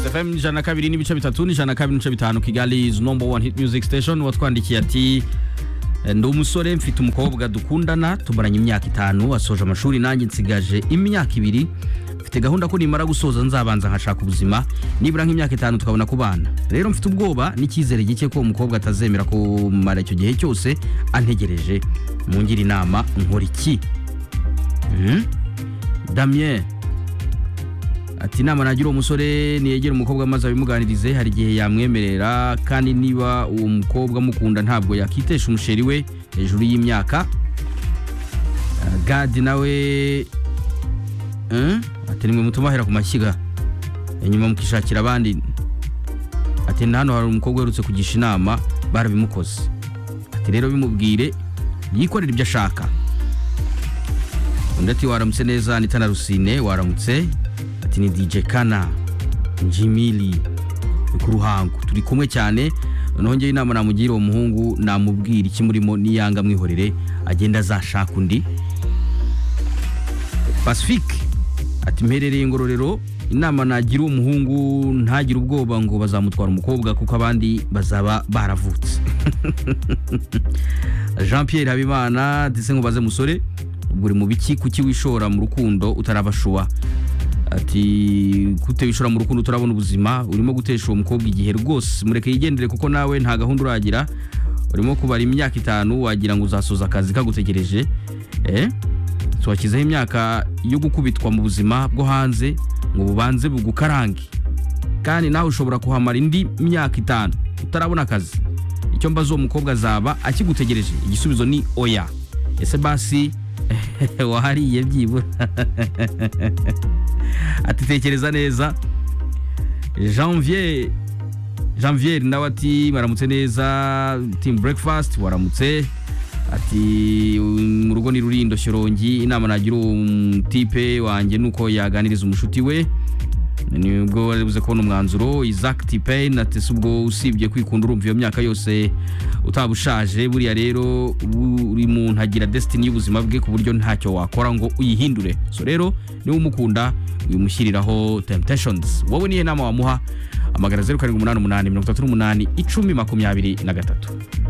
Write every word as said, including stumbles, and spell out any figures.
F M ijana kabiri n'ibice bitatu n'ijana kabiri n'ibice bitanu Kigali is number one hit music station. Watwandikiye ati ndi umusore mfite umukobwa dukundana tumaranye imyaka itanu asoje amashuri nanjye nsigaje imyaka ibiri mfite gahunda ko nimara gusoza nzabanza nkashaka ubuzima nibura nk'imyaka itanu tukabona kubana. Rero mfite ubwoba n'icyizere gike ko umukobwa atazemera ko mara icyo gihe cyose antegereje. Mungira inama nkora iki? Hmm? Damien ati nama nagira umusore niyegera umukobwa maze abimuganirize hari gihe yamwemerera kandi niba uwo mukobwa mukunda ntabwo yakitesha umusheri we hejuru y'imyaka. uh, God nawe eh ati nimwe mutumahera ku mashyiga inyuma mukishakira abandi. Ati hano hari umukobwa urutse kugisha inama barabimukoze. Ati rero bimubwire yikorera ibyo ashaka. Undi ati waramutse neza nitana Rusine waramutse. Ati ni D J Kana Njimili ku Ruhango turi kumwe cyane nongeye inama namugira uwo muhungu namubwira iki murimo niyanga mwihorere agenda azashaka undi. Pacifique ati mperereye Ngororero inama nagira uwo muhungu ntagira ubwoba ngo bazamutwara umukobwa kuko abandi bazaba baravutse. Jean Pierre Habimana dise ngo baze musore buri mu biki kuki wishora mu rukundo utarabashuwa. Ati kute wishora mu rukundo turabona ubuzima urimo gutesha uwo mukobwa igihe rwose mureke yigendere kuko nawe nta gahunda uragira urimo kubara imyaka itanu wagira ngo uzasoza akazi kagutegereje. Eh so wakizeho imyaka yo gukubitwa mu buzima bwo hanze ngo bubanze bugukarange kandi nawe ushobora kuhamara indi myaka itanu utarabona akazi. Icyo mbazo uwo mukobwa azaba akigutegereje igisubizo ni oya. Ese basi wahariye byibura. Ati tekereza neza. Janvier Janvier nawe ati baramutse neza team breakfast waramutse. Ati mu rugo ni Rurindo Shyorongi inama nagira umtipe wanjye nuko yaganiriza umushuti we nibwo wabuze kubona umwanzuro. Isaac Tipain ati subwo usibye kwikunda urumva iyo myaka yose utabushaje buriya rero uri mu ntagira destiny y'ubuzima bwe ku buryo ntacyo wakora ngo uyihindure. So rero ni umukunda umushyiriraho temptations. Wowe niye nama wamuha amagara zero karindwi umunani umunani mirongo itatu n'umunani icumi makumyabiri na gatatu.